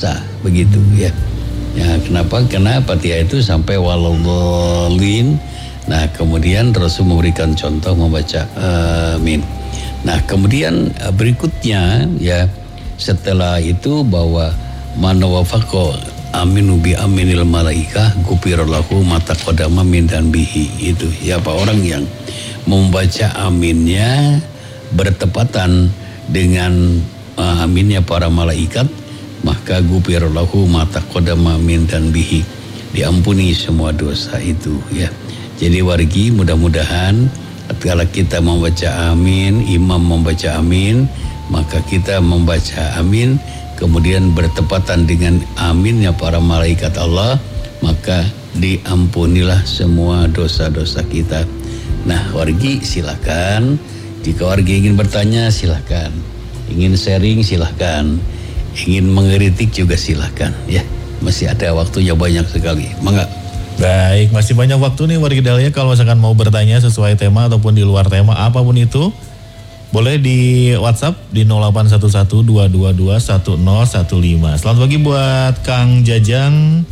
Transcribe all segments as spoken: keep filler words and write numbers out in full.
begitu ya. Ya kenapa? Karena Fatihah itu sampai waladhdallin. Nah kemudian Rasul memberikan contoh membaca amin. Nah kemudian berikutnya ya setelah itu bahwa man wafaqa aminu bi aminil malaikah gufirallahu ma taqaddama min dzambihi. Itu ya apa orang yang membaca aminnya bertepatan dengan uh, aminnya para malaikat, maka gufirallahu ma taqaddama min dzambihi, diampuni semua dosa itu ya. Jadi wargi mudah-mudahan kalau kita membaca amin, imam membaca amin, maka kita membaca amin kemudian bertepatan dengan aminnya para malaikat Allah, maka diampunilah semua dosa-dosa kita. Nah wargi silakan, jika wargi ingin bertanya silakan, ingin sharing silakan, ingin mengkritik juga silakan ya, masih ada waktunya banyak sekali. Mangga. Baik, masih banyak waktu nih wargi Dahlia kalau misalkan mau bertanya sesuai tema ataupun di luar tema apapun itu, boleh di WhatsApp di nol delapan satu satu dua dua dua satu nol satu lima. Selamat pagi buat Kang Jajang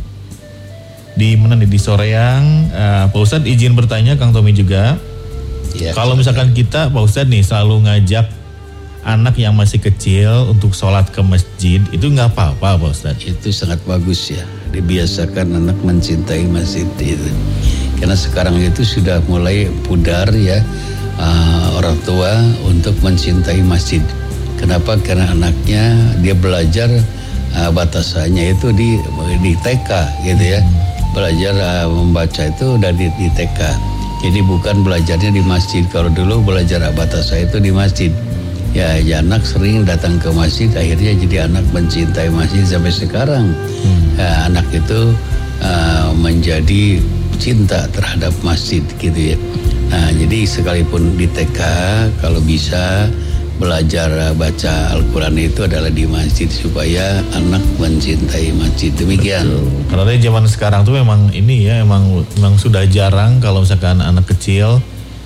di mana nih, di Soreang. uh, Pak Ustadz izin bertanya, Kang Tommy juga ya, kalau misalkan kita Pak Ustadz nih selalu ngajak anak yang masih kecil untuk sholat ke masjid, itu nggak apa-apa Pak Ustadz? Itu sangat bagus ya, dibiasakan anak mencintai masjid itu. Karena sekarang itu sudah mulai pudar ya uh, orang tua untuk mencintai masjid. Kenapa? Karena anaknya dia belajar uh, batasannya itu di di T K gitu ya. Belajar uh, membaca itu udah di, di T K. Jadi bukan belajarnya di masjid. Kalau dulu belajar bahasa itu di masjid. Ya, ya anak sering datang ke masjid, akhirnya jadi anak mencintai masjid sampai sekarang. Hmm. Ya, anak itu uh, menjadi cinta terhadap masjid gitu ya. Nah, jadi sekalipun di T K kalau bisa belajar baca Al-Quran itu adalah di masjid supaya anak mencintai masjid. Demikian. Betul. Karena dari zaman sekarang tuh memang ini ya, emang memang sudah jarang kalau misalkan anak kecil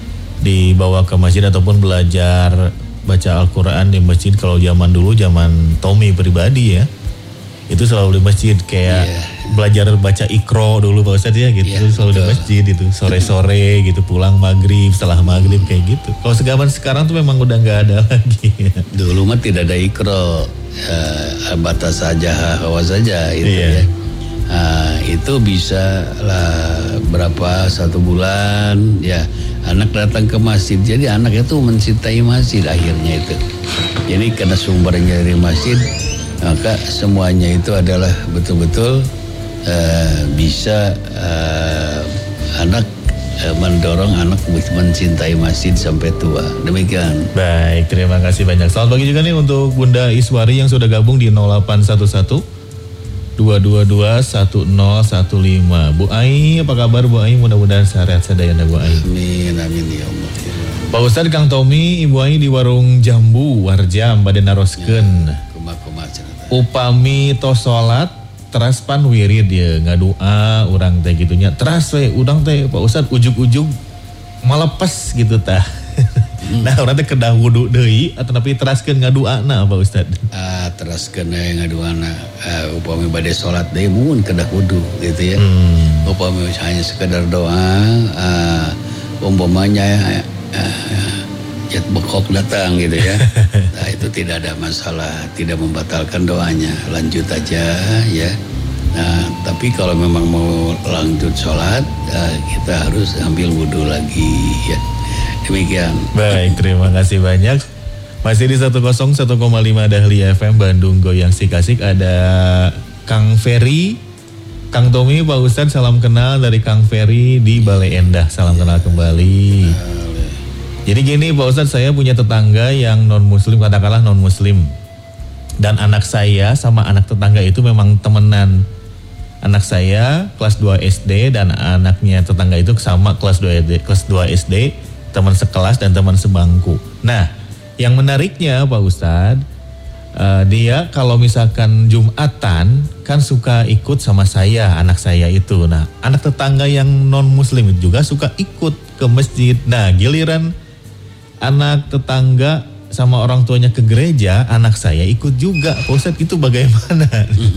dibawa ke masjid ataupun belajar baca Al-Quran di masjid. Kalau zaman dulu, zaman Tommy pribadi ya, itu selalu di masjid kayak yeah. belajar baca Iqra dulu Pak Ustadz ya gitu, yeah, selalu betul. Di masjid itu sore-sore gitu, pulang maghrib, setelah maghrib kayak gitu. Kalau segaman sekarang tuh memang udah nggak ada lagi. Dulu mah tidak ada Iqra, ya, batas saja, hawa saja itu yeah. ya. Nah, itu bisa lah berapa satu bulan ya anak datang ke masjid. Jadi anak itu mencintai masjid akhirnya itu. Jadi karena sumbernya dari masjid, maka semuanya itu adalah betul-betul uh, bisa uh, anak uh, mendorong anak mencintai masjid sampai tua. Demikian. Baik, terima kasih banyak. Selamat pagi juga nih untuk Bunda Iswari yang sudah gabung di nol delapan satu satu dua dua dua satu nol satu lima. Bu Ai, apa kabar Bu Ai? Mudah-mudahan sehat sadayana Bu Ai. Amin, amin ya Allah. Pak Ustadz, Kang Tommy, Ibu Ai di warung jambu Warjam pada naroskeun. Ya, kumaha-kumaha cenah. Upami tos salat teras pan wirid ya ngadua urang teh gitunya. Teras we udang teh Pak Ustadz ujug-ujug malepes gitu tah. Hmm. Nah orang teh kedah wudu deui atau tapi teraskeun ngaduana Pak Ustadz? Ah teraskeun we ngaduana. Uh, upami bade salat deui mun kedah wudu gitu ya. Hmm. Upami hanya sekedar doa, uh, umpamanya uh, jat bekok datang gitu ya. Nah itu tidak ada masalah, tidak membatalkan doanya, lanjut aja ya. Nah tapi kalau memang mau lanjut sholat, uh, kita harus ambil wudhu lagi ya. Demikian. Baik, terima kasih banyak. Masih di seratus satu koma lima Dahlia F M Bandung Goyang Sik-Asik ada Kang Ferry, Kang Tommy, Pak Ustadz salam kenal dari Kang Ferry di Balai Endah. Salam kenal kembali. Jadi gini Pak Ustadz, saya punya tetangga yang non muslim, katakanlah non muslim. Dan anak saya sama anak tetangga itu memang temenan. Anak saya kelas dua S D dan anaknya tetangga itu sama kelas dua S D, kelas dua S D, teman sekelas dan teman sebangku. Nah, yang menariknya Pak Ustadz, uh, dia kalau misalkan Jumatan kan suka ikut sama saya, anak saya itu. Nah, anak tetangga yang non muslim juga suka ikut ke masjid. Nah, giliran anak tetangga sama orang tuanya ke gereja, anak saya ikut juga. Pak Ustadz, itu bagaimana?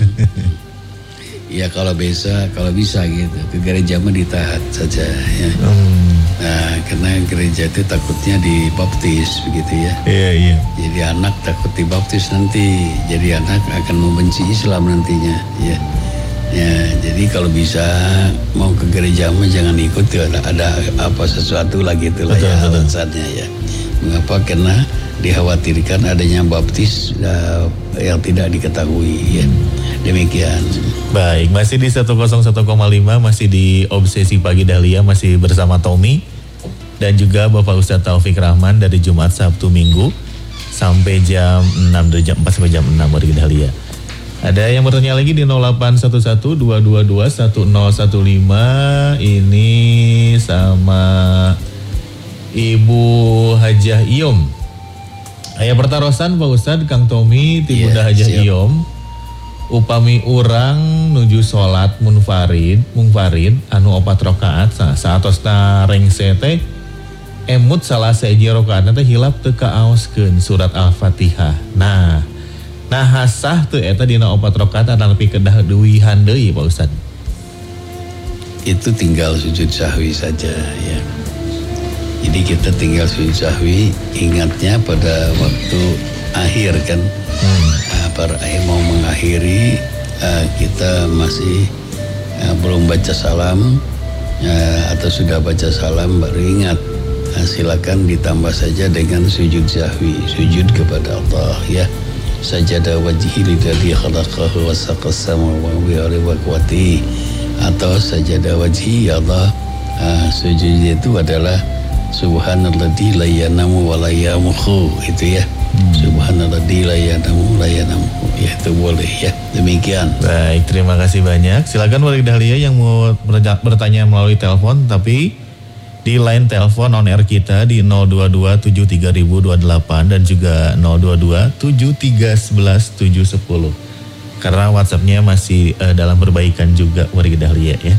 Ya kalau bisa, kalau bisa gitu, ke gereja mah ditaat saja ya. Hmm. Nah, karena gereja itu takutnya dibaptis begitu ya. Iya, iya. Jadi anak takut dibaptis nanti, jadi anak akan membenci Islam nantinya ya. Ya, jadi kalau bisa mau ke gereja mah jangan ikut ya, ada, ada apa sesuatu lagi itulah ya alasannya ya. Mengapa? Karena dikhawatirkan adanya baptis uh, yang tidak diketahui ya. Demikian. Baik, masih di seratus satu koma lima, masih di Obsesi Pagi Dahlia, masih bersama Tommy dan juga Bapak Ustadz Taufik Rahman dari Jumat, Sabtu, Minggu sampai jam enam, dari jam empat sampai jam enam Pagi Dahlia. Ada yang bertanya lagi di nol delapan satu satu dua dua dua satu nol satu lima, ini sama Ibu Hajah Iom. Aya pertarosan Pak Ustadz, Kang Tommy, ti Bunda yeah, Hajah siap. Iom. Upami urang nuju sholat munfarid, munfarid anu opat rakaat saatosna rengse teh emut salah seji rakaatna teh hilap teu kaaoskeun surat Al-Fatihah. Nah, nah hasah teu eta dina opat rakaat anu nepi kedah duwihan deui Pak Ustad. Itu tinggal sujud sahwi saja ya. Jadi kita tinggal sujud sahwi, ingatnya pada waktu akhir kan. Hmm. Uh, para mau mengakhiri uh, kita masih uh, belum baca salam uh, atau sudah baca salam baru ingat, uh, silakan ditambah saja dengan sujud sahwi, sujud kepada Allah ya. Sajada wajhi lillazi khalaqahu wa saqas samawati wa quwwati, atau sajada wajhi ya Allah. Uh, sujud itu adalah subhanalladzi la yanamu wa la yamuhu, itu ya. Hmm. Subhanalladzi la yanamu la yanamu, ya itu boleh ya. Demikian. Baik, terima kasih banyak. Silakan Wali Dahlia yang mau bertanya melalui telepon, tapi di line telepon on air kita di nol dua dua tujuh tiga nol nol dua delapan dan juga nol dua dua tujuh tiga satu satu tujuh satu nol. Karena WhatsApp-nya masih uh, dalam perbaikan juga Wali Dahlia ya.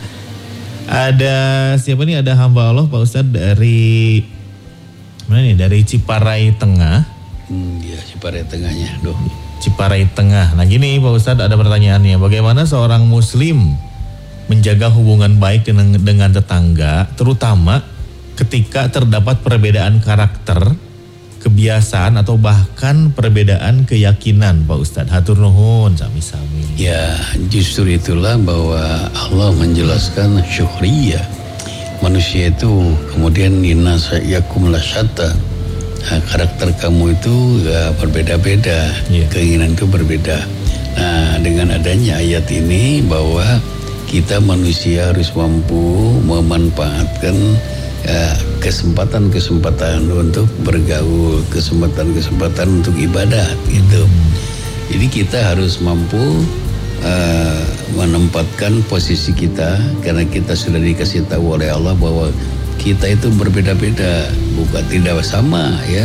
Ada siapa nih? Ada hamba Allah Pak Ustadz dari mana nih? Dari Ciparai Tengah. Hmm, ya Ciparai Tengahnya, doh. Ciparai Tengah. Nah gini Pak Ustadz, ada pertanyaannya. Bagaimana seorang Muslim menjaga hubungan baik dengan, dengan tetangga, terutama ketika terdapat perbedaan karakter, kebiasaan atau bahkan perbedaan keyakinan, Pak Ustadz? Hatur nuhun, sami-sami. Ya, justru itulah bahwa Allah menjelaskan syukriyah. Manusia itu kemudian inna yakum lasyata. Nah, karakter kamu itu ya, berbeda-beda, yeah. Keinginan itu berbeda. Nah, dengan adanya ayat ini bahwa kita manusia harus mampu memanfaatkan ya, kesempatan-kesempatan untuk bergaul, kesempatan-kesempatan untuk ibadat gitu. Hmm. Jadi kita harus mampu uh, menempatkan posisi kita, karena kita sudah dikasih tahu oleh Allah bahwa kita itu berbeda-beda, bukan tidak sama ya.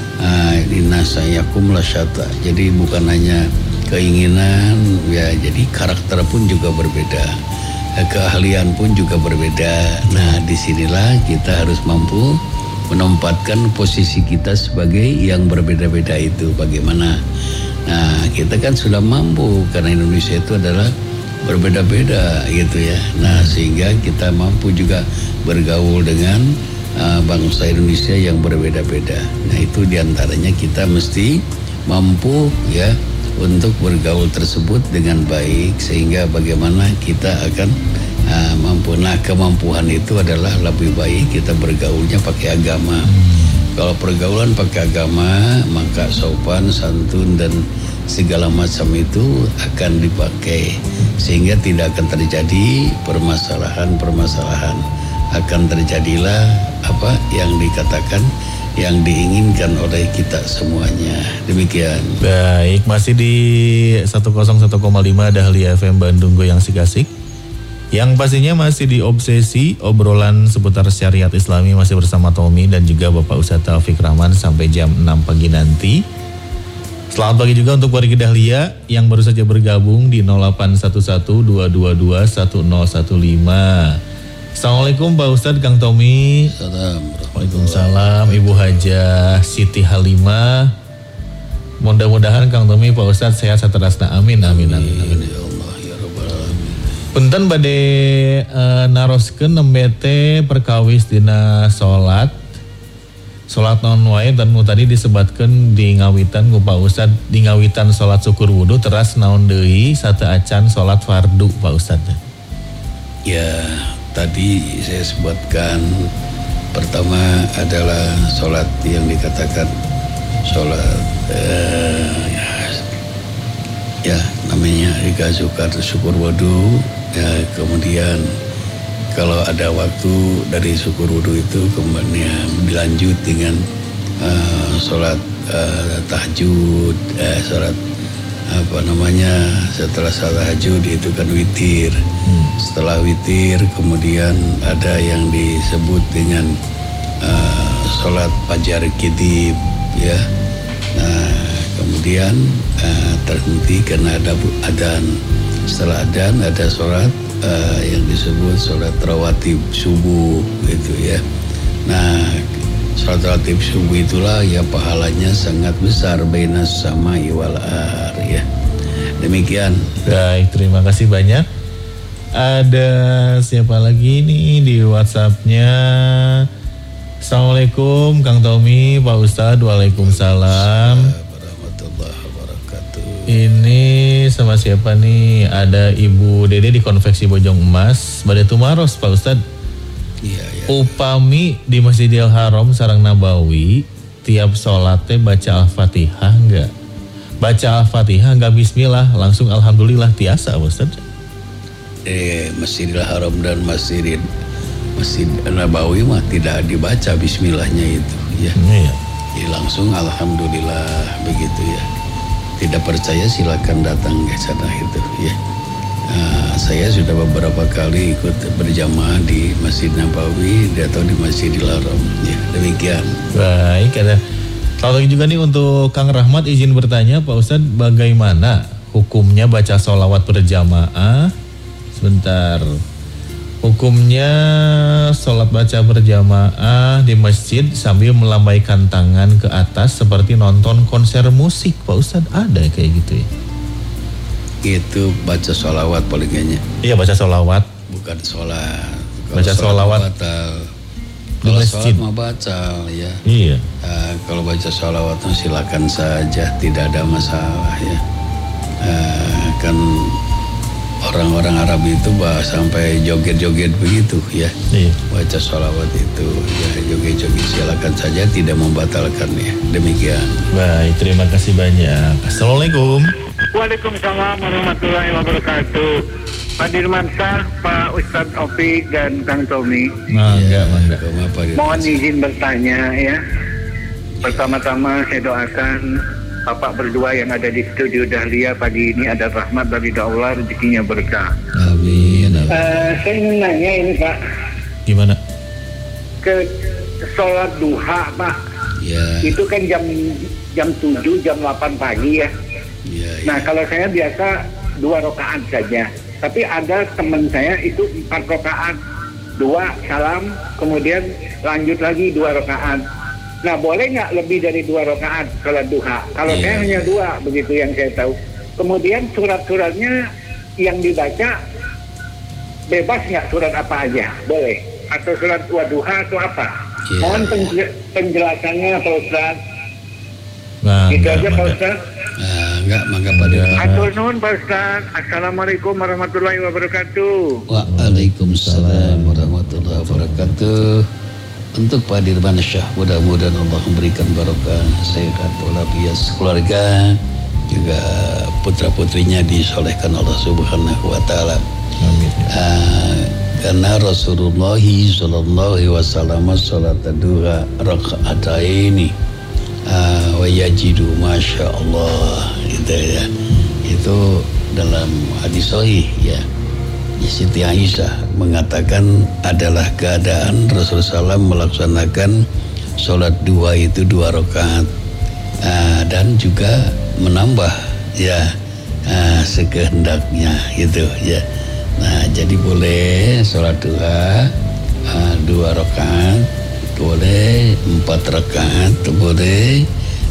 Inna sayakum lasyata. Jadi bukan hanya keinginan ya, jadi karakter pun juga berbeda, keahlian pun juga berbeda. Nah, disinilah kita harus mampu menempatkan posisi kita sebagai yang berbeda-beda itu bagaimana. Nah, kita kan sudah mampu karena Indonesia itu adalah berbeda-beda gitu ya. Nah, sehingga kita mampu juga bergaul dengan uh, bangsa Indonesia yang berbeda-beda. Nah, itu diantaranya kita mesti mampu ya untuk bergaul tersebut dengan baik, sehingga bagaimana kita akan uh, mampu. Nah, kemampuan itu adalah lebih baik kita bergaulnya pakai agama. Kalau pergaulan pakai agama, maka sopan, santun dan segala macam itu akan dipakai, sehingga tidak akan terjadi permasalahan-permasalahan. Akan terjadilah apa yang dikatakan, yang diinginkan oleh kita semuanya. Demikian. Baik, masih di seratus satu koma lima Dahlia F M Bandung Goyang Sikasik. Yang pastinya masih di Obsesi, obrolan seputar syariat Islami masih bersama Tommy dan juga Bapak Ustadz Taufik Rahman sampai jam enam pagi nanti. Selamat pagi juga untuk warga Dahlia yang baru saja bergabung di nol delapan satu satu dua dua dua satu nol satu lima. Assalamualaikum Pak Ustadz, Kang Tommy. Assalamualaikum. Waalaikumsalam Ibu Hajah Siti Halimah Mudah-mudahan Kang Tommy, Pak Ustadz sehat seterusnya. Amin, amin, amin, amin. Ya Allah, ya Rabbal Alamin. Punten bade uh, naroskeun nembe teh perkawis dina salat. Salat non wae dan nu tadi disebatkeun di ngawitan ku Pak Ustadz, di ngawitan salat syukur wudu teras naon deui sateu acan salat fardu Pak Ustadz. Ya, tadi saya sebutkan pertama adalah salat yang dikatakan salat eh, ya, ya namanya Rika Sukar syukur wudu, ya, kemudian kalau ada waktu dari syukur wudu itu kemudian dilanjut dengan uh, sholat uh, tahajud, uh, sholat apa namanya setelah sholat tahajud itu kan witir. Hmm. Setelah witir kemudian ada yang disebut dengan uh, sholat fajar kidib, ya. Nah kemudian uh, terhenti karena ada adzan. Setelah adzan ada sholat uh, yang disebut sholat rawatib subuh gitu ya. Nah sholat rawatib subuh itulah ya pahalanya sangat besar bainas samai wal ar ya. Demikian. Baik, terima kasih banyak. Ada siapa lagi nih di WhatsApp-nya? Assalamualaikum Kang Tommy, Pak Ustadz. Waalaikumsalam. Ini sama siapa nih? Ada Ibu Dede di Konveksi Bojong Emas, Bade Tumaros, Pak Ustadz. Iya, iya. Upami di Masjidil Haram sareng Nabawi tiap sholat teh baca Al-Fatihah enggak? Baca Al-Fatihah enggak bismillah, langsung alhamdulillah tiasa, Pak Ustadz. Eh, Masjidil Haram dan Masjid Masjid Nabawi mah tidak dibaca bismillahnya itu, ya. Iya. Jadi langsung alhamdulillah begitu ya. Tidak percaya silakan datang ke sana itu ya. Uh, saya sudah beberapa kali ikut berjamaah di Masjid Nabawi atau di Masjidil Haram ya. Demikian. Baik, ada satu juga nih untuk Kang Rahmat, izin bertanya Pak Ustadz, bagaimana hukumnya baca sholawat berjamaah? Sebentar. Hukumnya sholat baca berjamaah di masjid sambil melambaikan tangan ke atas seperti nonton konser musik, Pak Ustadz, ada kayak gitu ya? Itu baca sholawat palingnya. Iya, baca sholawat. Bukan sholat. Kalau baca sholawat batal. Di Kalau masjid sholat mah batal ya. Iya. Uh, kalau baca sholawat silakan saja, tidak ada masalah ya. Uh, kan orang-orang Arab itu bah sampai joget-joget begitu ya. Iya. Baca sholawat itu ya, joget-joget silakan saja, tidak membatalkan ya. Demikian. Baik, terima kasih banyak. Assalamualaikum. Waalaikumsalam warahmatullahi wabarakatuh. Pak Dirmansyah, Pak Ustadz Opi dan Kang Tommy. Mangga, mangga. Mohon izin bertanya ya. Pertama-tama saya doakan Bapak berdua yang ada di studio Dahlia pagi ini ada rahmat dari Allah, rezekinya berkah. Amin. amin. Uh, saya ingin nanya ini Pak. Gimana? Ke sholat duha Pak. Ya. Itu kan jam jam tujuh, jam delapan pagi ya. Ya, ya. Nah kalau saya biasa dua rakaat saja. Tapi ada teman saya itu empat rakaat, dua salam, kemudian lanjut lagi dua rakaat. Nah boleh nggak lebih dari dua rakaat sholat duha? Kalau yeah. saya hanya dua, begitu yang saya tahu. Kemudian surat-suratnya yang dibaca bebas nggak, surat apa aja? Boleh? Atau surat Wadduha atau apa? Yeah. Mohon penj- penjelasannya Pak Ustaz. Nah, gitu aja Pak Ustaz. Nah, enggak, mangga Pak Dirman. Atur nuhun Pak Ustaz. Assalamualaikum warahmatullahi wabarakatuh. Waalaikumsalam warahmatullahi wabarakatuh. Untuk Pak Dirman Syah, mudah-mudahan Allah memberikan barokah, sehat, walafiat keluarga, juga putra-putrinya disolehkan Allah Subhanahu wa taala. Amin. Uh, karena Rasulullah sallallahu alaihi wasallam salat duha raka'ataini uh, wa yajidu masya Allah gitu ya. Itu dalam hadis sahih ya. Siti Aisyah mengatakan adalah keadaan Rasulullah shallallahu alaihi wasallam melaksanakan sholat dua itu dua rakaat uh, dan juga menambah ya uh, sekehendaknya gitu ya. Nah jadi boleh sholat dua uh, dua rakaat, boleh empat rakaat, boleh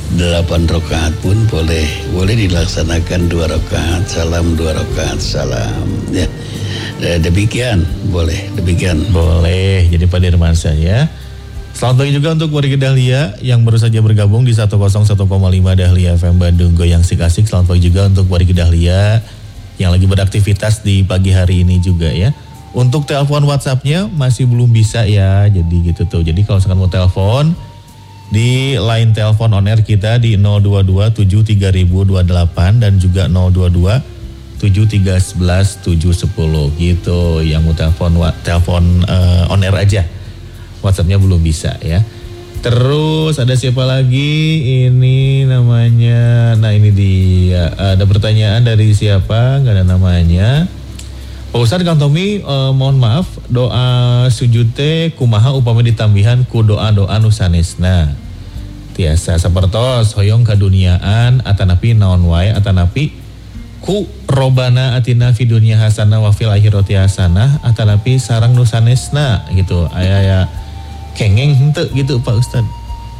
delapan rakaat pun boleh, boleh dilaksanakan dua rakaat salam, dua rakaat salam, ya. Demikian, boleh, demikian. Boleh, jadi Pak Dirmansyah ya. Selamat pagi juga untuk warga Dahlia yang baru saja bergabung di seratus satu koma lima Dahlia F M Bandung Goyang Sik-Asik. Selamat pagi juga untuk warga Dahlia yang lagi beraktivitas di pagi hari ini juga ya. Untuk telepon WhatsApp-nya masih belum bisa ya, jadi gitu tuh. Jadi kalau misalkan mau telepon di line telepon on air kita di nol dua dua tujuh tiga nol nol dua delapan dan juga nol dua dua tujuh tiga satu satu tujuh satu nol gitu. Yang mau telepon telepon uh, on air aja. WhatsApp-nya belum bisa ya. Terus ada siapa lagi? Ini namanya, nah ini dia. Ada pertanyaan dari siapa? Gak ada namanya. Pak Ustadz, Kang Tommy eh, mohon maaf, doa sujud teh kumaha upami ditambihan ku doa-doa nu sanesna. Tiasa sapertos hoyong kaduniaan atanapi naon wae atanapi ku robana atina fi dunya hasanah wa fil akhirati hasanah atanapi sareng nu sanesna gitu. Aya kengeng henteu gitu Pak Ustadz.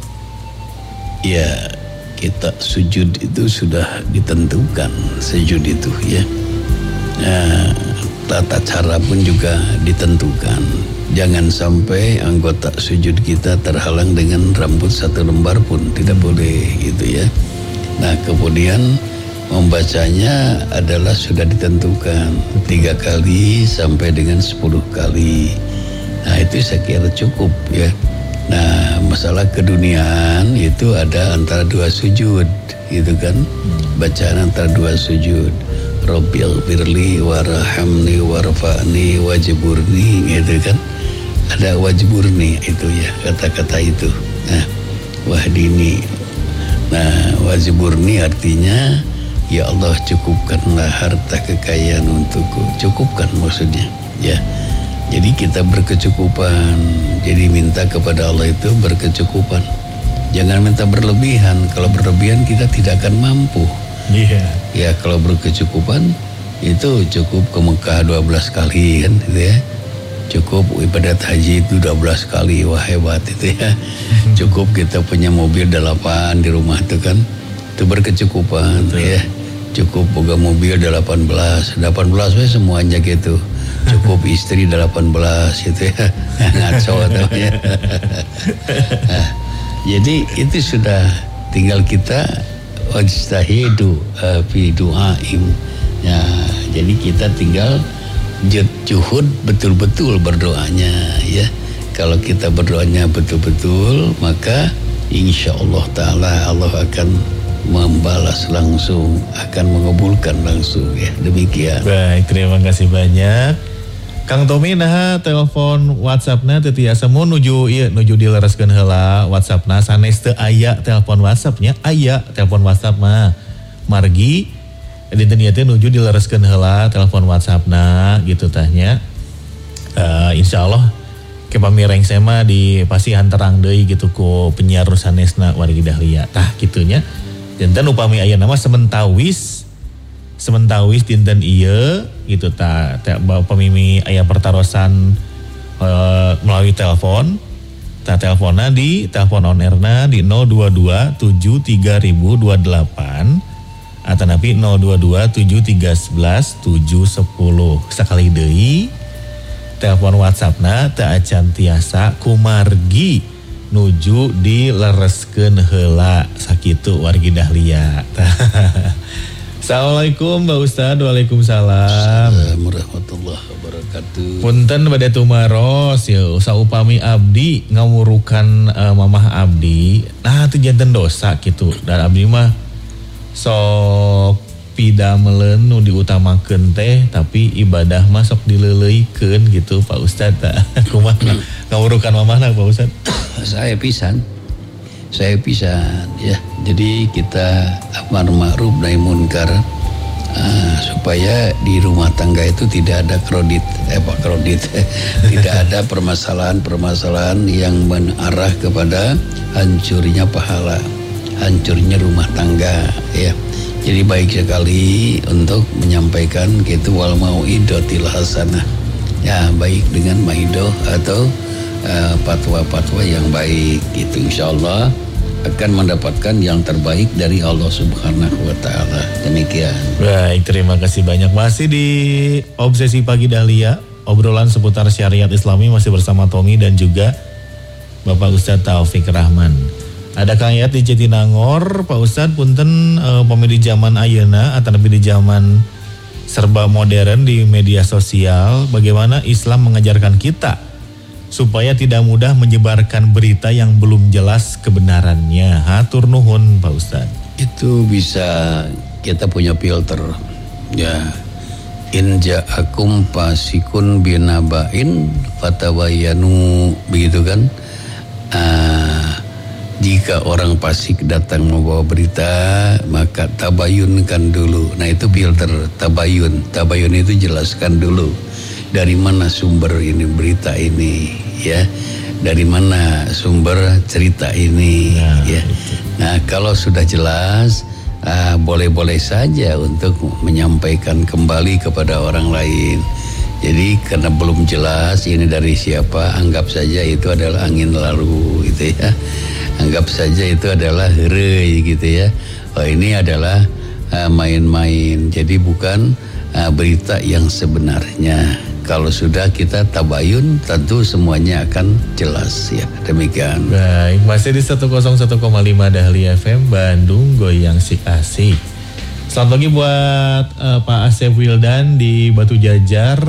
Ya, kita sujud itu sudah ditentukan, sujud itu ya. Nah, tata cara pun juga ditentukan. Jangan sampai anggota sujud kita terhalang dengan rambut satu lembar pun, tidak boleh gitu ya. Nah, kemudian membacanya adalah sudah ditentukan tiga kali sampai dengan sepuluh kali. Nah, itu saya kira cukup ya. Nah, masalah keduniaan itu ada antara dua sujud gitu kan. Bacaan antara dua sujud. Rabbil firli warhamni warfa'ni wajburni gitu kan. Ada wajburni itu ya, kata-kata itu. Nah, wahdini. Nah, wajburni artinya ya Allah cukupkanlah harta kekayaan untukku. Cukupkan maksudnya ya. Jadi kita berkecukupan. Jadi minta kepada Allah itu berkecukupan. Jangan minta berlebihan. Kalau berlebihan kita tidak akan mampu. Iya. Yeah. Ya kalau berkecukupan itu cukup ke Mekah dua belas kali kan gitu ya. Cukup ibadat haji itu dua belas kali. Wah hebat itu ya. Cukup kita punya mobil delapan di rumah itu kan. Itu berkecukupan. Betul. Ya. Cukup boga mobil delapan belas. delapan belas we semuanya gitu. Cukup istri delapan belas gitu ya. Ngaco atau ya. Nah, jadi itu sudah tinggal kita wajtahidu uh, fi du'aim. Ya, jadi kita tinggal juhud betul-betul berdoanya ya. Kalau kita berdoanya betul-betul, maka insya Allah Ta'ala Allah akan membalas langsung, akan mengabulkan langsung ya. Demikian. Baik, terima kasih banyak. Kang Tommy nah telepon WhatsAppna teu tiasa mun nuju ieu nuju dilereskeun heula WhatsAppna sanes teu aya telepon WhatsAppnya aya telepon WhatsApp mah margi dinten ieu teh nuju dilereskeun heula telepon WhatsAppna gitu tahnya. Uh, insyaallah ke pamireng saya mah di pasti hanterang deui gitu ku penyiar sanesna wargi Dahlia tah kitunya. Dinten upami aya nama sementawis sementawis dinten ieu gitu ta, ta pemimi aya pertarosan e, melalui telepon ta teleponnya di telepon on airna di nol dua dua tujuh tiga nol nol dua delapan atau napi nol dua dua tujuh tiga satu satu tujuh satu nol sekali deui telepon WhatsAppna teu acan tiasa kumargi nuju dilereskeun heula sakitu wargi Dahlia. Assalamualaikum Mbak Ustadz. Waalaikumsalam. Assalamualaikum warahmatullahi wabarakatuh. Punten bade tumaros ya saupami abdi ngawurukan uh, mamah abdi. Nah itu janten dosa gitu. Dan abdi mah sok pidameleun nu diutamakeun teh tapi ibadah mah sok dileuleuikeun gitu Pak Ustadz. Kumaha ngawurukan mamahna Pak Ustadz? Saya pisan. Saya pisan ya. Jadi kita amar ma'ruf nahi munkar uh, supaya di rumah tangga itu tidak ada kredit, eh apa kredit, tidak ada permasalahan-permasalahan yang mengarah kepada hancurnya pahala, hancurnya rumah tangga ya. Jadi baik sekali untuk menyampaikan gitu wal mau'idotil hasanah. Ya baik dengan maidoh atau Uh, fatwa-fatwa yang baik gitu insyaallah akan mendapatkan yang terbaik dari Allah Subhanahu wa taala. Demikian. Baik, terima kasih banyak. Masih di Obsesi Pagi Dahlia, obrolan seputar syariat Islami masih bersama Tommy dan juga Bapak Ustadz Taufik Rahman. Ada Kang Yat di Jatinangor, Pak Ustadz punten uh, pemilih zaman ayeuna atau lebih di zaman serba modern di media sosial, bagaimana Islam mengajarkan kita supaya tidak mudah menyebarkan berita yang belum jelas kebenarannya. Hatur nuhun Pak Ustadz. Itu bisa kita punya filter. Ya. In ja'akum fasikun binaba'in fatawayyanu, begitu kan? Uh, jika orang fasik datang membawa berita, maka tabayunkan dulu. Nah, itu filter tabayun. Tabayun itu jelaskan dulu. Dari mana sumber ini berita ini, ya? Dari mana sumber cerita ini, nah, ya? Itu. Nah, kalau sudah jelas, uh, boleh-boleh saja untuk menyampaikan kembali kepada orang lain. Jadi karena belum jelas ini dari siapa, anggap saja itu adalah angin lalu, gitu ya. Anggap saja itu adalah herei, gitu ya. Oh, ini adalah uh, main-main. Jadi bukan uh, berita yang sebenarnya. Kalau sudah kita tabayun, tentu semuanya akan jelas, ya. Demikian. Baik, masih di seratus satu koma lima Dahlia F M Bandung, goyang sik asik. Selamat pagi buat uh, Pak Asep Wildan di Batu Jajar.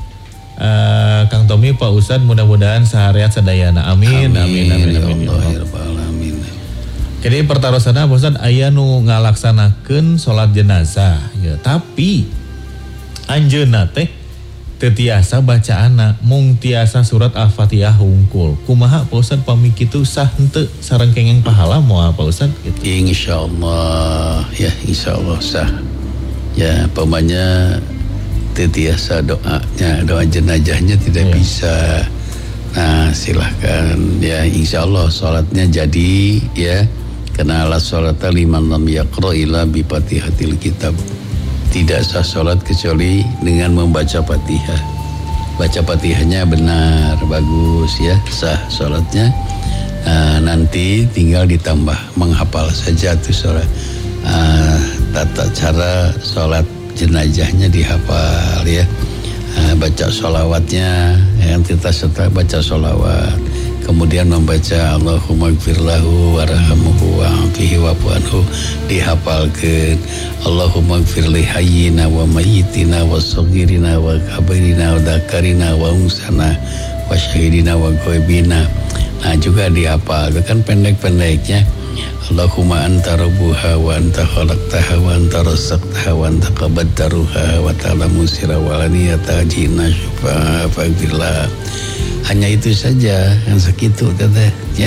Uh, Kang Tommy, Pak Ustadz, mudah-mudahan sehariat sadayana. Amin. Amin. Amin. Amin. Amin. Amin. Jadi pertarosana Pak Ustadz aya nu ngalaksanakeun salat jenazah, ya. Tapi anjeunna teh tetiasa baca anak mung tiasa surat Al-Fatihah hungkul. Kumaha Pak Ustadz pamiki itu sah henteu sareng kenging pahala moal Pak Ustadz gitu. Insyaallah ya, insyaallah sah. Ya, pamanya tetiasa doanya, doa jenazahnya tidak ya. Bisa. Nah, silahkan ya, insyaallah salatnya jadi ya. Karena la sholata liman lam yaqra illa bi Fatihatil kitab. Tidak sah sholat kecuali dengan membaca Fatihah. Baca Fatihahnya benar, bagus ya, sah sholatnya. Uh, nanti tinggal ditambah menghafal saja tuh sholat. Uh, tata cara sholat jenazahnya dihafal ya. Uh, baca sholawatnya, yang kita serta baca sholawat. Kemudian membaca Allahumma gfirlahu warhamhu wa'afihi wa'fu anhu, dihafalkan. Allahumma gfirli hayyina wa mayyitina wa saghirina wa kabirina wa dakarina wa unsana wa syahidina wa ghaibina. Nah, juga dihafal. Itu kan pendek-pendeknya. Allahumma anta rabbuha wa anta khalaqtaha wa anta razaqtaha wa anta qabadtaruha wa ta'lamu sirra wa laniyata jina syufa'a fa'gfirlah. Hanya itu saja, yang segitu kata ya.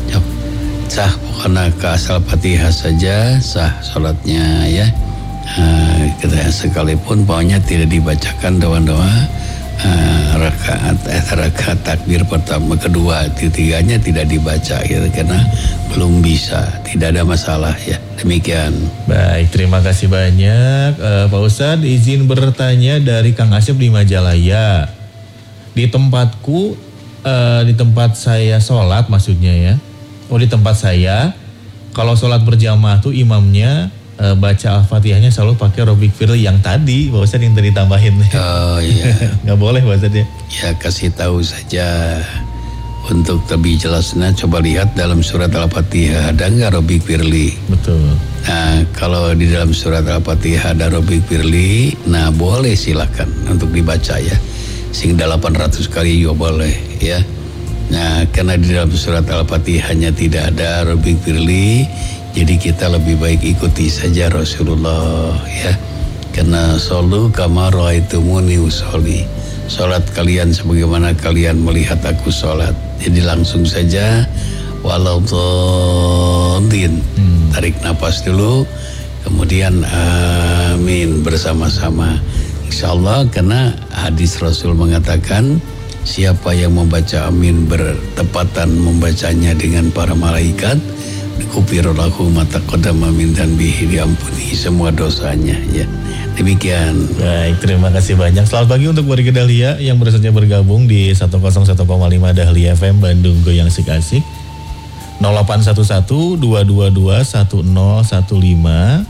Sah pokoknya ke asal Fatihah saja sah sholatnya ya. Uh, kita sekalipun pokoknya tidak dibacakan doa-doa uh, rakaat eh, rakaat takbir pertama, kedua, ketiganya tidak dibaca gitu, karena belum bisa, tidak ada masalah ya. Demikian. Baik, terima kasih banyak uh, Pak Ustadz. Izin bertanya dari Kang Asep di Majalaya. Di tempatku, uh, di tempat saya sholat maksudnya ya. Oh, di tempat saya, kalau sholat berjamaah tuh imamnya uh, baca Al-Fatihahnya selalu pakai Robik Firli yang tadi, Pak Ustadz yang tadi tambahin. Oh iya. Nggak boleh Pak Ustadz ya? Ya, kasih tahu saja. Untuk lebih jelasnya coba lihat dalam surat Al-Fatihah ada nggak Robik Firli? Betul. Nah, kalau di dalam surat Al-Fatihah ada Robik Firli, nah boleh silakan untuk dibaca ya. Sehingga delapan ratus kali juga boleh ya. Nah, karena di dalam surat Al-Fatihahnya tidak ada Robik Firli, jadi kita lebih baik ikuti saja Rasulullah ya. Karena solu kama ra'aitumuni usolli. Salat kalian sebagaimana kalian melihat aku salat. Jadi langsung saja walau dhalin. Hmm. Tarik nafas dulu, kemudian amin bersama-sama. Insyaallah, karena hadis Rasul mengatakan siapa yang membaca amin bertepatan membacanya dengan para malaikat, dikufir lahu ma taqaddama min dzanbihi, diampuni semua dosanya ya. Demikian. Baik, terima kasih banyak. Selamat pagi untuk warga Dahlia yang baru saja bergabung di seratus satu koma lima Dahlia F M Bandung, goyang sik asik. nol delapan satu satu dua dua dua satu nol satu lima.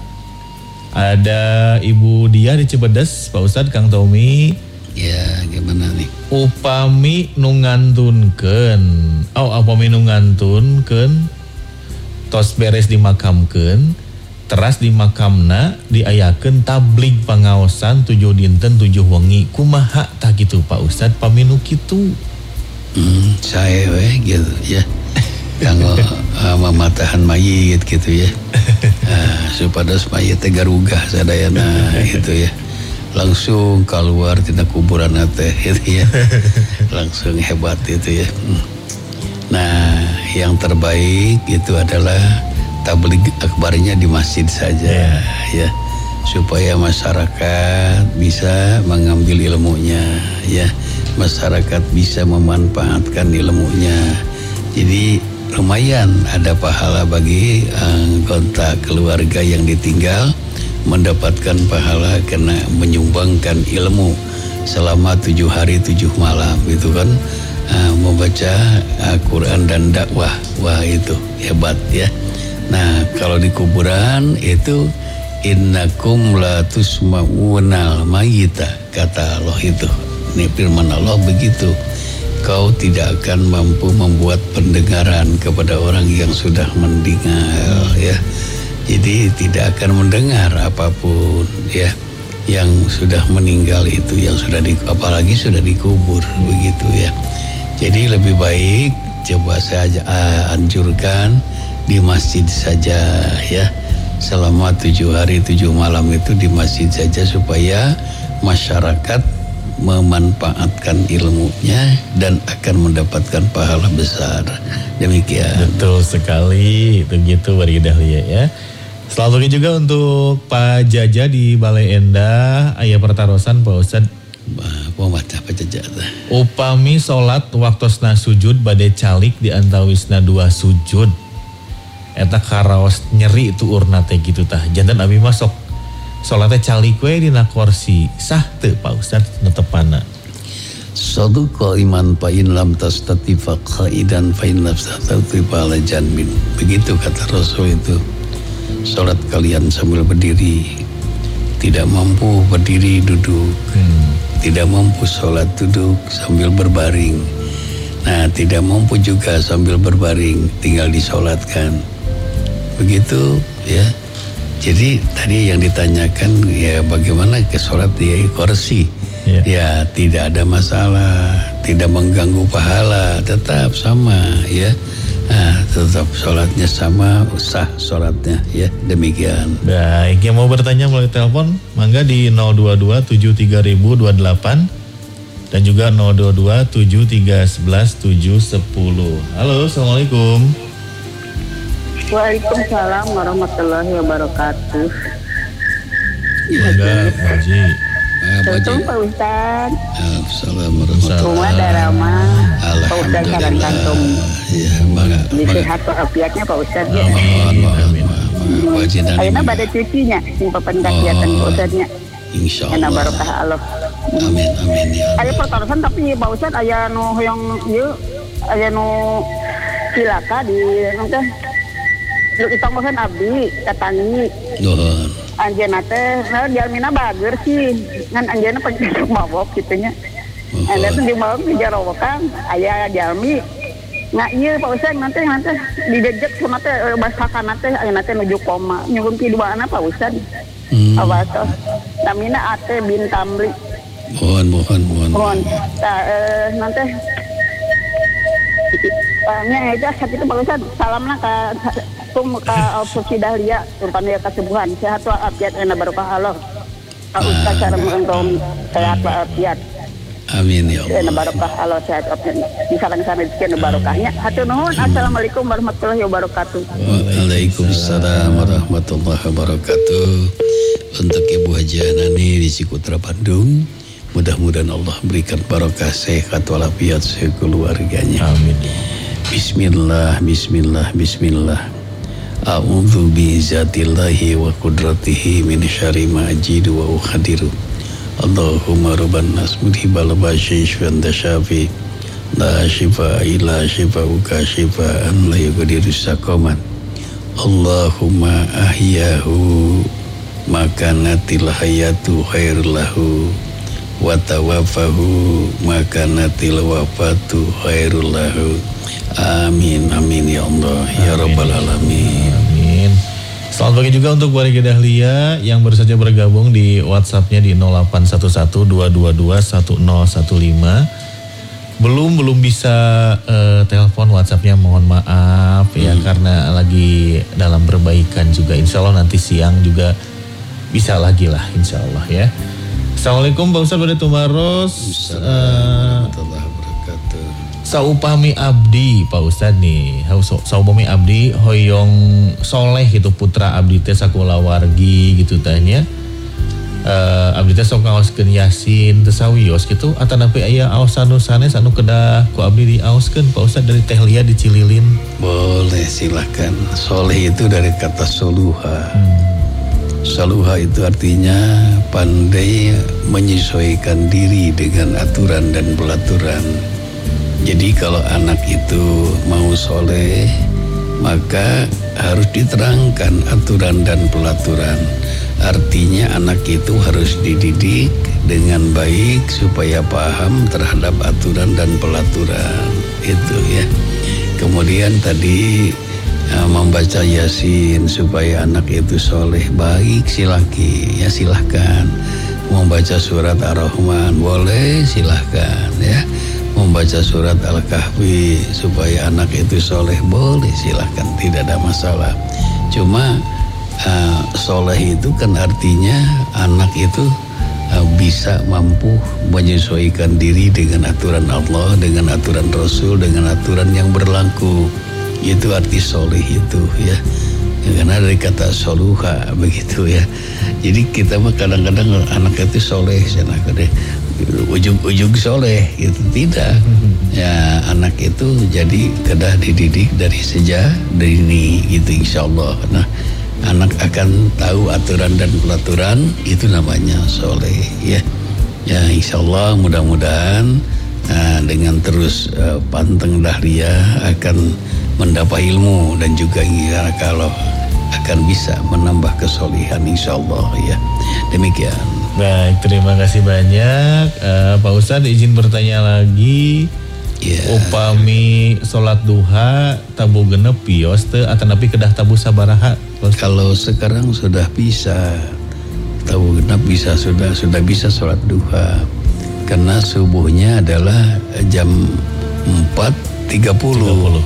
Ada Ibu Dia di Cibedes, Pak Ustadz, Kang Tommy. Ya, gimana nih? Upami nungantunkeun. Oh, upami nungantunkeun tos beres dimakamkeun, teras di makamna diayakeun tablig pangaosan tujuh dinten tujuh wengi. Kumaha tah kitu Pak Ustadz paminu kitu? Hmm, saya weh gitu ya. Kanggo uh, mematahan mayit gitu ya. Uh, supados mayit teh garugah sadayana gitu ya. Langsung keluar tina kuburan teh gitu ya. Langsung hebat itu ya. Nah, yang terbaik itu adalah tabligh akbarnya di masjid saja ya. Supaya masyarakat bisa mengambil ilmunya ya. Masyarakat bisa memanfaatkan ilmunya. Jadi lumayan ada pahala bagi anggota keluarga yang ditinggal, mendapatkan pahala karena menyumbangkan ilmu selama tujuh hari tujuh malam itu kan, uh, membaca Al-Quran dan dakwah. Wah, itu hebat ya. Nah, kalau di kuburan itu innakum la tusma'unal mayyita, kata Allah itu. Ini firman Allah begitu. Kau tidak akan mampu membuat pendengaran kepada orang yang sudah meninggal ya. Jadi tidak akan mendengar apapun ya yang sudah meninggal itu, yang sudah di, apalagi sudah dikubur begitu ya. Jadi lebih baik coba saya uh, anjurkan di masjid saja ya. Selama tujuh hari tujuh malam itu di masjid saja supaya masyarakat memanfaatkan ilmunya dan akan mendapatkan pahala besar. Demikian. Betul sekali. Begitu Wargi Dahlia ya. Selamat pagi juga untuk Pak Jaja di Balai Endah. Aya pertarosan Pak Ustadz. Apa macam Pak Jaja? Upami sholat waktosna sujud bade calik di antawisna dua sujud. Eta karaos nyeri tu urna teh gitu tah. Jantan abi masuk sholatnya calik we dina kursi. Sah teu Pak Ustadz netepana? Saduqa iman fa'in lam tastati faqaidan fa'in nafsatati fa'ala janbin. Begitu kata Rasul itu. Sholat kalian sambil berdiri. Tidak mampu berdiri duduk. Hmm. Tidak mampu sholat duduk sambil berbaring. Nah, tidak mampu juga sambil berbaring, tinggal disolatkan. Begitu ya. Jadi tadi yang ditanyakan ya bagaimana ke sholat di kursi. Ya. Ya tidak ada masalah, tidak mengganggu pahala, tetap sama ya. Nah, tetap sholatnya sama, sah sholatnya ya, demikian. Baik, yang mau bertanya melalui telepon mangga di nol dua dua tujuh tiga nol nol dua delapan dan juga nol dua dua tujuh tiga satu satu tujuh satu nol. Halo, assalamualaikum. Waalaikumsalam warahmatullahi wabarakatuh. Mangga, Haji. Assalamualaikum Pak Ustadz. Assalamualaikum warahmatullahi Rumah Darama. Pak Ustadz Saran Kantung. Iya, mangga. Di sehat walafiatnya Pak Ustadz ya. Amin. Ayeuna bade cucinya sing papan kegiatan Pak Ustadznya. Insyaallah. Kana barokah Allah. Amin amin ya. Aya pertarusan tapi Pak Ustadz aya nu hoyong ieu aya nu cilaka di teh. Lu ditonggosan abdi katangi. Nuhun. Anjeunna teh jalmina bager sih. Ngan anjeunna pake mabok kitu nya. Ada tuh di mabok di jarowokan aya jalmi. Nah iya Pak Ustadz nanti nanti didejek sama teh basakan teh ayeuna teh nuju koma. Nyugun kiduana Pak Ustadz. Hmm. Awasos. Namina Ate bin Tamli. Mohon mohon mohon. Mohon. Nah, eh, nanti nya aja sakit Pak Ustadz. Salamna ka tum ka Suci Dahlia umpamanya kasubuhan sehat walafiat ena barokah Allah. Pak Ustadz sareng engkau sehat walafiat. Amin ya Allah. Ena barokah Allah sehat walafiat. Disalang-salang dikeun barokahnya. Hatur nuhun. Assalamualaikum warahmatullahi wabarakatuh. Waalaikumsalam warahmatullahi wabarakatuh. Untuk Ibu Haji Nani di Cikutra Bandung, mudah-mudahan Allah berikan barokah sehat walafiat sekeluarganya. Amin. Bismillah, Bismillah, Bismillah. A'udzu bi'izzatillahi wa qudratihi min syarri ma ajidu wa ukhadiru. Allahumma rabban nas mudhibal basyish wa anta syafi. la syifa illa syifauka syifaan la yughadiru saqaman. Allahumma ahyahu makanatil hayatu khairul lahu wa tawaffahu makanatil wafatu khairul lahu. Amin amin ya Allah ya rabbal alamin. Amin. Selamat pagi juga untuk warga Dahlia yang baru saja bergabung di WhatsApp-nya di nol delapan satu satu dua dua dua satu nol satu lima. Belum belum bisa uh, telepon, WhatsApp-nya mohon maaf hmm. ya karena lagi dalam perbaikan juga. Insya Allah nanti siang juga bisa lagi lah insya Allah ya. Assalamualaikum Pak Ustadz Bade Tumaros. Assalamualaikum warahmatullahi wabarakatuh. Saupami abdi Pak Ustadz nih, saupami abdi hoyong soleh gitu putra abdi teh sakulah wargi gitu tanya. Uh, abdi teh sok ngaoskeun Yasin teu sawios gitu atanapi aya aosan nu sanes anu kedah ku abdi diaoskeun Pak Ustadz dari Teh Lia di Cililin. Boleh silakan. Soleh itu dari kata soluha. Hmm. Soluha itu artinya pandai menyesuaikan diri dengan aturan dan pelaturan. Jadi kalau anak itu mau soleh, maka harus diterangkan aturan dan pelaturan. Artinya anak itu harus dididik dengan baik supaya paham terhadap aturan dan pelaturan. Itu ya. Kemudian tadi uh, membaca Yasin supaya anak itu soleh, baik silaki ya silahkan. Membaca surat Ar-Rahman boleh silahkan ya. Membaca surat Al-Kahfi supaya anak itu soleh boleh silahkan, tidak ada masalah. Cuma uh, soleh itu kan artinya anak itu uh, bisa mampu menyesuaikan diri dengan aturan Allah, dengan aturan Rasul, dengan aturan yang berlaku. Itu arti soleh itu ya. Karena dari kata soluha begitu ya. Jadi kita mah kadang-kadang anak itu soleh, sana kadang ujung-ujung soleh gitu tidak. Ya anak itu jadi kedah dididik dari sejak dini gitu insya Allah. Nah anak akan tahu aturan dan pelaturan, itu namanya soleh ya. Ya insya Allah mudah-mudahan uh, dengan terus uh, panteng Dahlia akan mendapat ilmu dan juga ya, kalau akan bisa menambah kesolehan insya Allah ya. Demikian. Baik, terima kasih banyak uh, Pak Ustadz, izin bertanya lagi. Yeah. Upami sholat duha tabu genep pios teu atanapi kedah tabu sabaraha? Kalau sekarang sudah bisa tabu genep, bisa sudah sudah bisa sholat duha karena subuhnya adalah jam empat tiga puluh.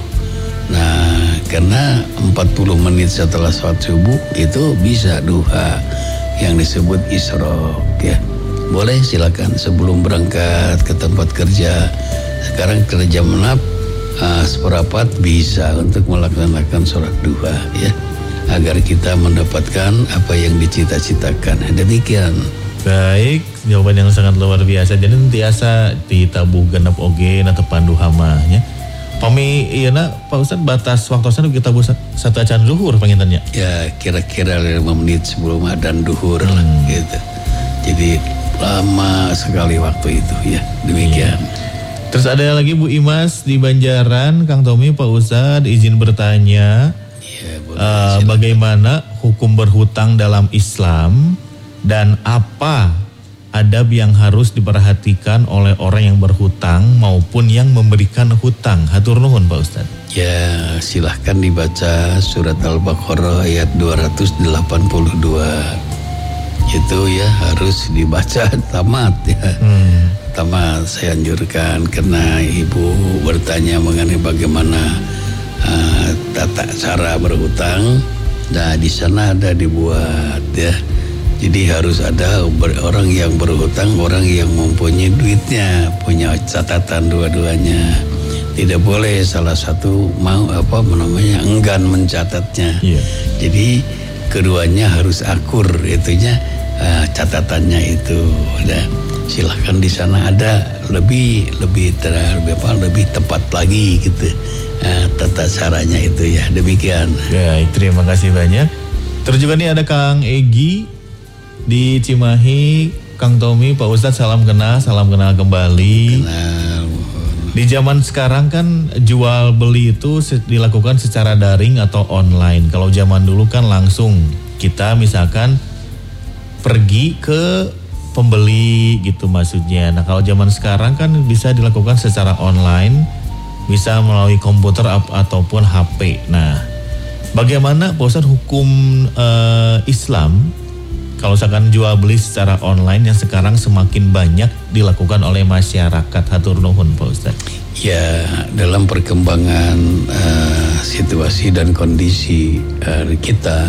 Nah karena empat puluh menit setelah sholat subuh itu bisa duha yang disebut isyraq ya. Boleh silakan sebelum berangkat ke tempat kerja. Sekarang kerja menap uh, seperapat bisa untuk melaksanakan sholat duha ya, agar kita mendapatkan apa yang dicita-citakan. Demikian. Baik, jawaban yang sangat luar biasa. Jadi tiasa ditabuh genep oge na tepan duha mah nya. Pami ieu na Pak Ustadz batas waktosna kita bu satu acan zuhur pangintennya. Ya kira-kira lima menit sebelum adzan duhur hmm. lah gitu. Jadi lama sekali waktu itu ya. Demikian. Hmm. Terus ada lagi Bu Imas di Banjaran, Kang Tommy, Pak Ustadz izin bertanya. Ya, boleh, uh, bagaimana hukum berhutang dalam Islam dan apa adab yang harus diperhatikan oleh orang yang berhutang maupun yang memberikan hutang? Hatur nuhun Pak Ustadz. Ya silahkan dibaca surat Al-Baqarah ayat dua ratus delapan puluh dua. Itu ya harus dibaca tamat ya. Hmm. Tamat saya anjurkan karena ibu bertanya mengenai bagaimana uh, tata cara berhutang. Nah di sana ada dibuat ya. Jadi harus ada orang yang berhutang, orang yang mempunyai duitnya, punya catatan dua-duanya. Tidak boleh salah satu mau apa namanya enggan mencatatnya. Yeah. Jadi keduanya harus akur itunya uh, catatannya itu. Ada silahkan di sana ada lebih lebih ter, lebih apa lebih tepat lagi gitu uh, tata caranya itu ya. Demikian. Baik, terima kasih banyak. Terus juga nih ada Kang Egi di Cimahi, Kang Tommy, Pak Ustadz salam kenal, salam kenal kembali. Kenal. Di zaman sekarang kan jual beli itu dilakukan secara daring atau online. Kalau zaman dulu kan langsung kita misalkan pergi ke pembeli gitu maksudnya. Nah kalau zaman sekarang kan bisa dilakukan secara online, bisa melalui komputer ataupun H P. Nah bagaimana Pak Ustadz hukum uh, Islam kalau misalkan jual beli secara online yang sekarang semakin banyak dilakukan oleh masyarakat? Hatur nuhun Pak Ustadz. Ya, dalam perkembangan uh, situasi dan kondisi uh, kita,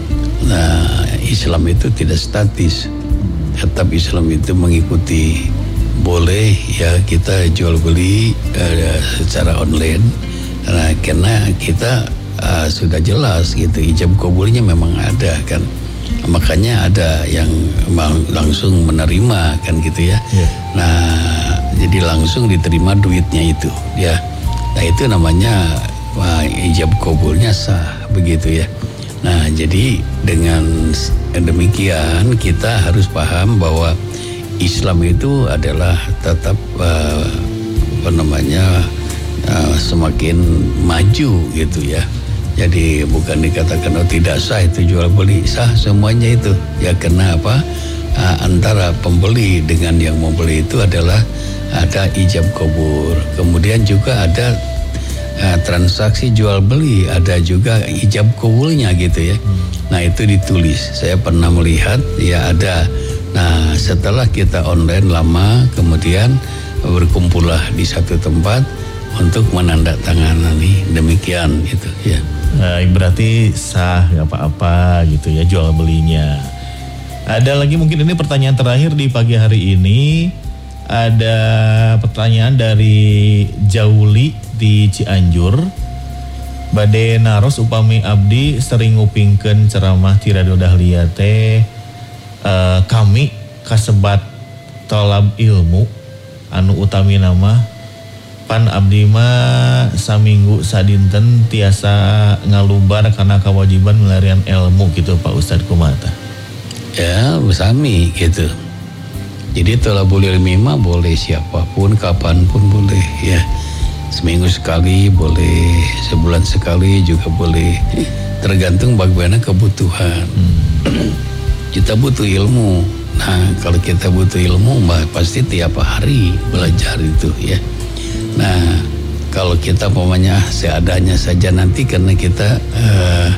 nah, Islam itu tidak statis. Tetap Islam itu mengikuti, boleh ya kita jual beli uh, secara online. Nah, karena kita uh, sudah jelas gitu, ijab kabulnya memang ada kan. Makanya ada yang langsung menerima kan gitu ya. Yeah. Nah, jadi langsung diterima duitnya itu ya. Nah, itu namanya wah, ijab kabulnya sah begitu ya. Nah, jadi dengan demikian kita harus paham bahwa Islam itu adalah tetap uh, apa namanya uh, semakin maju gitu ya. Jadi bukan dikatakan oh tidak sah itu jual beli, sah semuanya itu. Ya kenapa? Uh, antara pembeli dengan yang membeli itu adalah ada ijab kabul. Kemudian juga ada uh, transaksi jual beli, ada juga ijab kabulnya gitu ya. Hmm. Nah itu ditulis. Saya pernah melihat ya ada. Nah setelah kita online lama, kemudian berkumpullah di satu tempat untuk menandatangani demikian gitu ya. Nah, berarti sah nggak apa-apa gitu ya jual belinya. Ada lagi mungkin ini pertanyaan terakhir di pagi hari ini. Ada pertanyaan dari Jauli di Cianjur. Bade naros upami abdi sering ngupingkeun ceramah ti Radio Dahlia teh uh, kami kasebat tolab ilmu anu utami nama pan abdi mah saminggu sadinten tiasa ngalubar karena kewajiban melarian ilmu gitu Pak Ustadz kumata. Ya sami gitu. Jadi tolabul ilmi mah boleh siapapun kapanpun boleh ya. Seminggu sekali boleh, sebulan sekali juga boleh. Tergantung bagaimana kebutuhan. Hmm. Kita butuh ilmu. Nah kalau kita butuh ilmu mah pasti tiap hari belajar itu ya. Nah, kalau kita pokoknya seadanya saja nanti karena kita uh,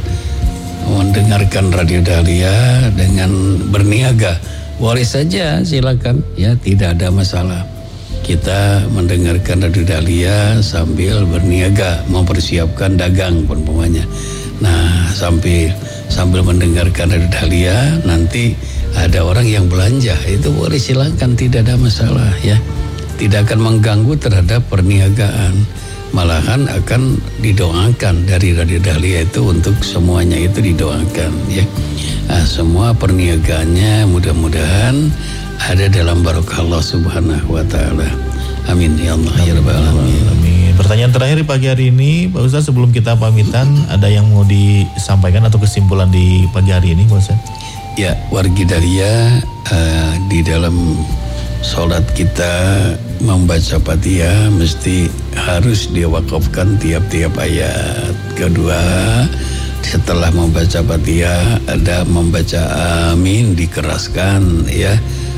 mendengarkan Radio Dahlia dengan berniaga, boleh saja silakan ya, tidak ada masalah. Kita mendengarkan Radio Dahlia sambil berniaga, mempersiapkan dagang pokoknya. Nah, sambil sambil mendengarkan Radio Dahlia nanti ada orang yang belanja, itu boleh silakan, tidak ada masalah ya. Tidak akan mengganggu terhadap perniagaan, malahan akan didoakan dari Radio Dahlia itu untuk semuanya itu didoakan ya. Nah, semua perniagaannya mudah-mudahan ada dalam barokah Allah Subhanahu wa taala. Amin ya Allah ya rabbal alamin. Amin. Pertanyaan terakhir di pagi hari ini Pak Ustadz, sebelum kita pamitan ada yang mau disampaikan atau kesimpulan di pagi hari ini Pak Ustadz? Ya, wargi Dahlia uh, di dalam sholat kita membaca Fatihah mesti harus diwakafkan tiap-tiap ayat. Kedua, setelah membaca Fatihah ada membaca amin dikeraskan ya.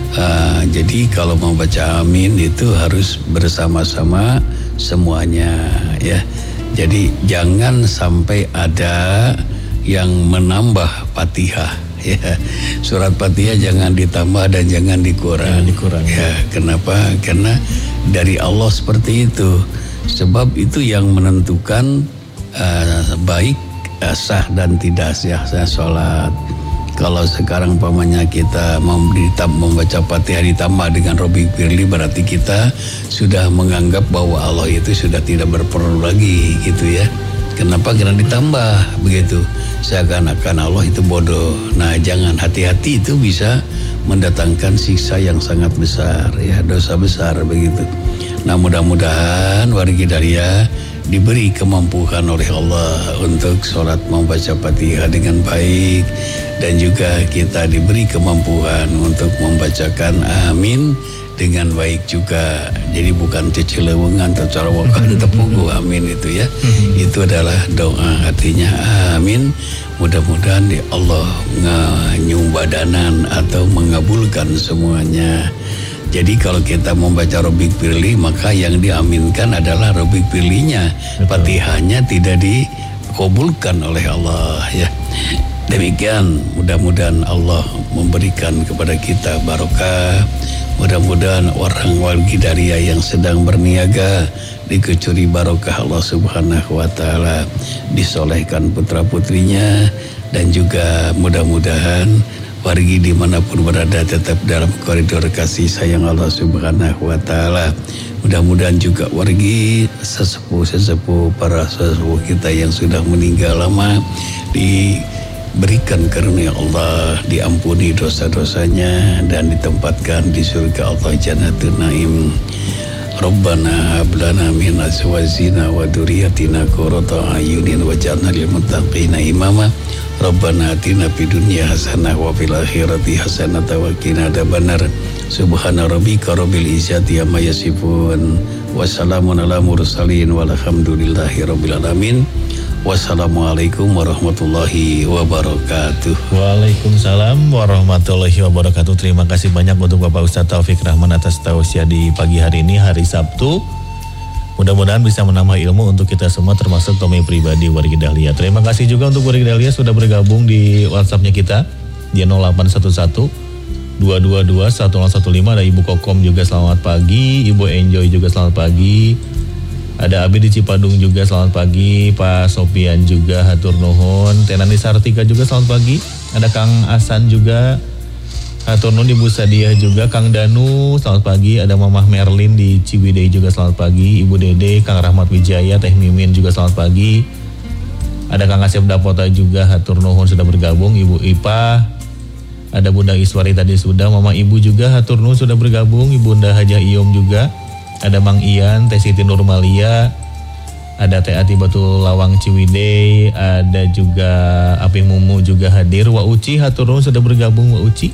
Uh, jadi kalau membaca amin itu harus bersama-sama semuanya ya. Jadi jangan sampai ada yang menambah Fatihah. Ya, surat Fatihah jangan ditambah dan jangan dikurang. dikurang. Ya, kenapa? Karena dari Allah seperti itu. Sebab itu yang menentukan uh, baik uh, sah dan tidak sah sah sholat. Kalau sekarang pamannya kita membaca Fatihah ditambah dengan Robi Firli, berarti kita sudah menganggap bahwa Allah itu sudah tidak berperlu lagi gitu ya. Kenapa? Karena ditambah begitu. Seakan-akan Allah itu bodoh. Nah jangan, hati-hati, itu bisa mendatangkan siksa yang sangat besar ya, dosa besar begitu. Nah mudah-mudahan wargi Dahlia diberi kemampuan oleh Allah untuk sholat membaca Fatihah dengan baik, dan juga kita diberi kemampuan untuk membacakan amin dengan baik juga. Jadi bukan cecelewengan atau carawakan tepugu, amin itu ya. Itu adalah doa, artinya amin. Mudah-mudahan ya Allah nganyumbadanan atau mengabulkan semuanya. Jadi kalau kita membaca Rabbik Firli, maka yang diaminkan adalah Rabbik Firlinya. Fatihahnya tidak dikabulkan oleh Allah ya. Demikian, mudah-mudahan Allah memberikan kepada kita barokah. Mudah-mudahan orang Walgidaria yang sedang berniaga dikucuri barokah Allah Subhanahu wa taala, disolehkan putra-putrinya, dan juga mudah-mudahan wargi dimanapun berada tetap dalam koridor kasih sayang Allah Subhanahu wa taala. Mudah-mudahan juga wargi sesepuh-sesepuh para sesepuh kita yang sudah meninggal lama diberikan karunia Allah, diampuni dosa-dosanya dan ditempatkan di surga Allah Jannatul Naim. Rabbana hab lana min azwajina wa dzurriyyatina qurrata a'yunin waj'alna lil muttaqina imama. Rabbana atina fid dunya hasanah wa fil akhirati hasanah wa qina adzabannar. Subhana rabbika rabbil izzati amma yasifun. Wassalamun ala mursalin walhamdulillahi rabbil alamin. Wassalamualaikum warahmatullahi wabarakatuh. Waalaikumsalam warahmatullahi wabarakatuh. Terima kasih banyak untuk Bapak Ustadz Taufik Rahman atas tausiah di pagi hari ini, hari Sabtu. Mudah-mudahan bisa menambah ilmu untuk kita semua, termasuk Tommy pribadi Wargi Dahlia. Terima kasih juga untuk Wargi Dahlia sudah bergabung di WhatsApp-nya kita di nol delapan satu satu dua dua dua satu nol satu lima. Ada Ibu Kokom juga selamat pagi, Ibu Enjoy juga selamat pagi. Ada Abi di Cipadung juga selamat pagi, Pak Sopian juga hatur nuhun, Tenani Sartika juga selamat pagi. Ada Kang Asan juga hatur nuhun, Ibu Sadiah juga, Kang Danu selamat pagi. Ada Mamah Merlin di Ciwidey juga selamat pagi, Ibu Dede, Kang Rahmat Wijaya, Teh Mimin juga selamat pagi. Ada Kang Asep Dapota juga hatur nuhun sudah bergabung, Ibu Ipa. Ada Bunda Iswari tadi sudah, Mama Ibu juga hatur nuhun sudah bergabung, Ibunda Hajah Iyom juga. Ada Mang Ian, Teh Siti Nurmalia, ada Teh Ati Batu Lawang Ciwidey, ada juga Aping Mumu juga hadir. Wa Uci hatur nuhun sudah bergabung, Wa Uci.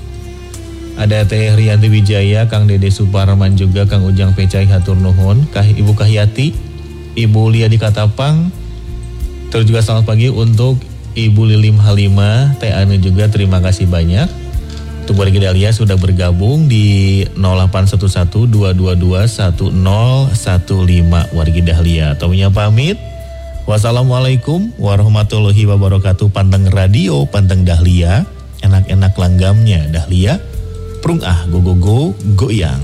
Ada Teh Rianti Wijaya, Kang Dede Suparman juga, Kang Ujang Pecai hatur nuhun, Kah Ibu Kahyati, Ibu Lia di Katapang. Terus juga selamat pagi untuk Ibu Lilim Halima, Teh Anu juga, terima kasih banyak. Untuk Wargi Dahlia sudah bergabung di nol delapan satu satu dua dua dua satu nol satu lima. Wargi Dahlia Tominya pamit. Wassalamualaikum warahmatullahi wabarakatuh. Panteng radio, panteng Dahlia, enak-enak langgamnya Dahlia. Prung ah go go go goyang.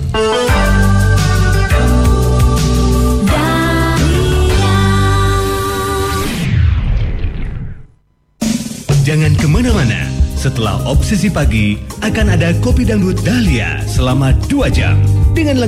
Jangan kemana-mana. Setelah Obsesi Pagi akan ada Kopi Dangdut Dahlia selama dua jam dengan